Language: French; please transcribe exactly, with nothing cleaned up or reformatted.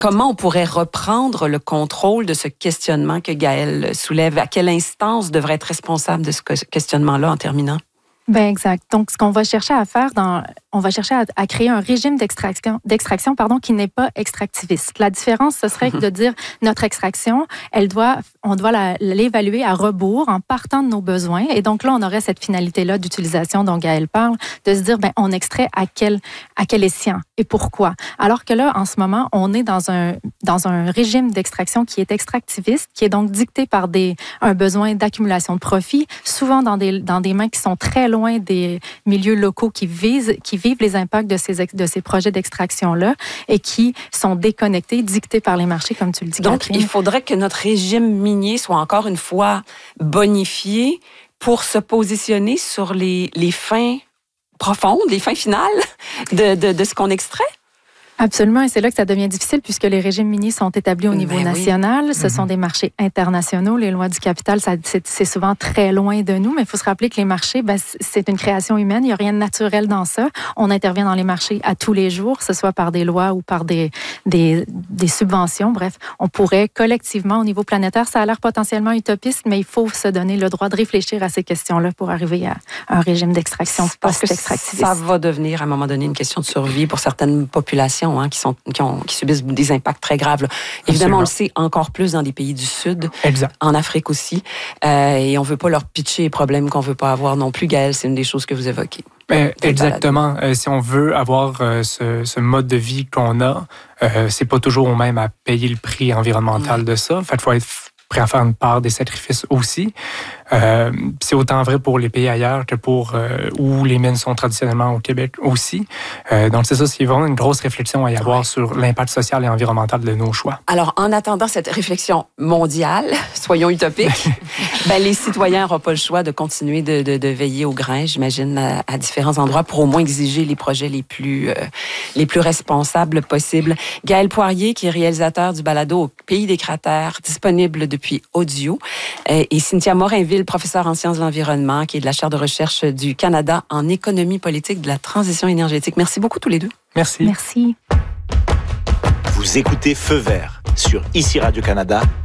Comment on pourrait reprendre le contrôle de ce questionnement que Gaëlle soulève? À quelle instance devrait être responsable de ce questionnement-là en terminant? Ben exact. Donc, ce qu'on va chercher à faire, dans, on va chercher à, à créer un régime d'extraction, d'extraction pardon, qui n'est pas extractiviste. La différence, ce serait de dire notre extraction, elle doit, on doit la, l'évaluer à rebours en partant de nos besoins. Et donc là, on aurait cette finalité-là d'utilisation dont Gaëlle parle, de se dire, ben on extrait à quel, à quel escient et pourquoi. Alors que là, en ce moment, on est dans un, dans un régime d'extraction qui est extractiviste, qui est donc dicté par des, un besoin d'accumulation de profit, souvent dans des, dans des mains qui sont très loin des milieux locaux qui visent, qui vivent les impacts de ces, de ces projets d'extraction-là et qui sont déconnectés, dictés par les marchés, comme tu le dis, Donc, Catherine. Il faudrait que notre régime minier soit encore une fois bonifié pour se positionner sur les, les fins profondes, les fins finales de, de, de ce qu'on extrait? Absolument, et c'est là que ça devient difficile puisque les régimes miniers sont établis au niveau ben national. Oui. Ce Mm-hmm. sont des marchés internationaux. Les lois du capital, ça, c'est, c'est souvent très loin de nous, mais il faut se rappeler que les marchés, ben, c'est une création humaine. Il n'y a rien de naturel dans ça. On intervient dans les marchés à tous les jours, que ce soit par des lois ou par des, des, des subventions. Bref, on pourrait collectivement, au niveau planétaire, ça a l'air potentiellement utopiste, mais il faut se donner le droit de réfléchir à ces questions-là pour arriver à un régime d'extraction post-extractiviste. Ça va devenir, à un moment donné, une question de survie pour certaines populations. Hein, qui, sont, qui, ont, qui subissent des impacts très graves. Là. Évidemment, on le sait encore plus dans des pays du Sud, exact. En Afrique aussi. Euh, et on ne veut pas leur pitcher les problèmes qu'on ne veut pas avoir non plus. Gaëlle, c'est une des choses que vous évoquez. Euh, exactement. Euh, si on veut avoir euh, ce, ce mode de vie qu'on a, euh, c'est pas toujours au même à payer le prix environnemental mmh. de ça. En fait, il faut être prêt à faire une part des sacrifices aussi. Euh, c'est autant vrai pour les pays ailleurs que pour euh, où les mines sont traditionnellement au Québec aussi. Euh, donc c'est ça, c'est vraiment une grosse réflexion à y avoir ouais. sur l'impact social et environnemental de nos choix. Alors, en attendant cette réflexion mondiale, soyons utopiques, ben, les citoyens n'auront pas le choix de continuer de, de, de veiller au grain, j'imagine, à, à différents endroits pour au moins exiger les projets les plus, euh, les plus responsables possibles. Gaël Poirier, qui est réalisateur du balado au Pays des cratères, disponible depuis audio, euh, et Cynthia Morinville, professeure en sciences de l'environnement, qui est de la chaire de recherche du Canada en économie politique de la transition énergétique. Merci beaucoup tous les deux. Merci. Merci. Vous écoutez Feu vert sur Ici Radio-Canada.